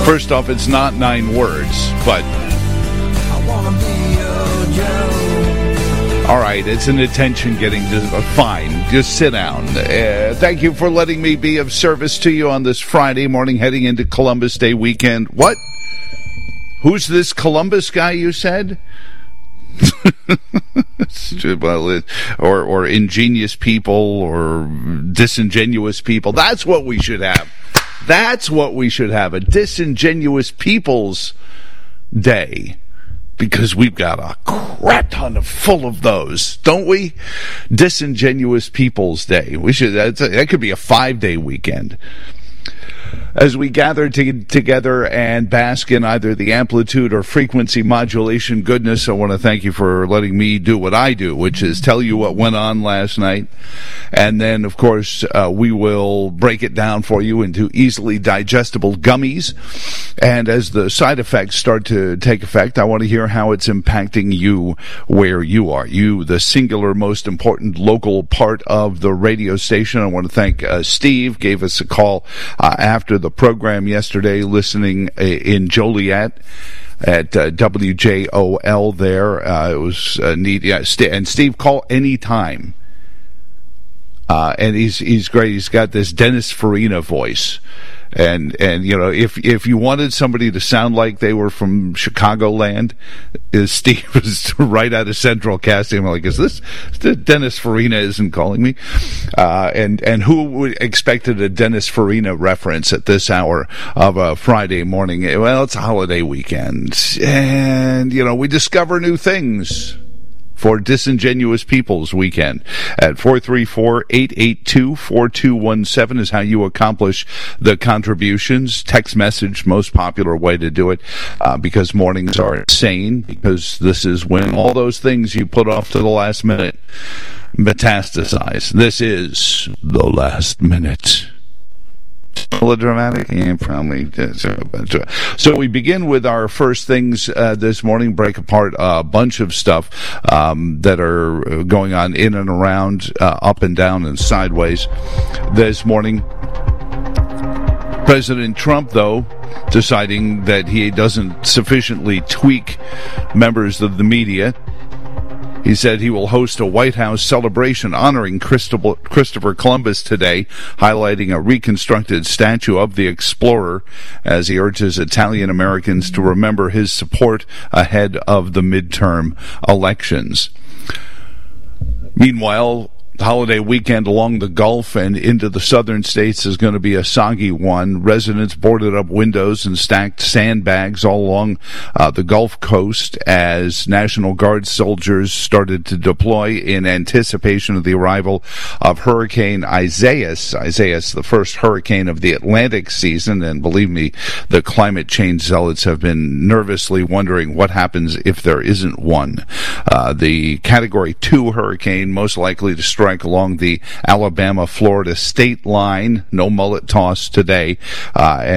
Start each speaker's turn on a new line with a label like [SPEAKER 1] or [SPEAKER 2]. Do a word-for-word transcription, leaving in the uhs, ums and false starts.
[SPEAKER 1] First off, it's not nine words, but all right, it's an attention-getting. Uh, fine, just sit down. Uh, thank you for letting me be of service to you on this Friday morning, heading into Columbus Day weekend. What? Who's this Columbus guy you said? Well, or or ingenious people or disingenuous people. That's what we should have. That's what we should have. A disingenuous people's day. Because we've got a crap ton of full of those, don't we? Disingenuous People's Day. We should. That's a, that could be a five-day weekend. As we gather to, together and bask in either the amplitude or frequency modulation goodness, I want to thank you for letting me do what I do, which is tell you what went on last night. And then, of course, uh, we will break it down for you into easily digestible gummies. And as the side effects start to take effect, I want to hear how it's impacting you where you are. You, the singular most important local part of the radio station. I want to thank uh, Steve, gave us a call uh, after the program yesterday, listening in Joliet at uh, W J O L there. Uh, it was uh, neat. Yeah, St- and Steve, call anytime. Uh, and he's he's great. He's got this Dennis Farina voice. And, and you know, if if you wanted somebody to sound like they were from Chicagoland, is Steve was right out of Central Casting. I'm like, is this, Dennis Farina isn't calling me? Uh, and, and who would expected a Dennis Farina reference at this hour of a Friday morning? Well, it's a holiday weekend. And, you know, we discover new things for Disingenuous People's Weekend. At four three four, eight eight two, four two one seven is how you accomplish the contributions. Text message, most popular way to do it, uh, because mornings are insane, because this is when all those things you put off to the last minute metastasize. This is the last minute. A little dramatic, yeah, probably. So we begin with our first things uh, this morning, break apart a bunch of stuff um, that are going on in and around, uh, up and down and sideways this morning. President Trump, though, deciding that he doesn't sufficiently tweak members of the media. He said he will host a White House celebration honoring Christopher Columbus today, highlighting a reconstructed statue of the explorer as he urges Italian Americans to remember his support ahead of the midterm elections. Meanwhile, the holiday weekend along the Gulf and into the southern states is going to be a soggy one. Residents boarded up windows and stacked sandbags all along uh, the Gulf Coast as National Guard soldiers started to deploy in anticipation of the arrival of Hurricane Isaias. Isaias, the first hurricane of the Atlantic season, and believe me, the climate change zealots have been nervously wondering what happens if there isn't one. Uh, the Category two hurricane most likely to strike along the Alabama-Florida state line. No mullet toss today. Uh,